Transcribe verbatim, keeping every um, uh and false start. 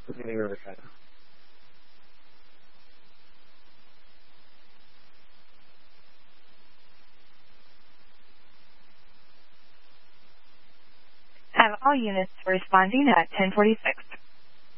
Beginning Riverside. Have all units responding at ten forty-six.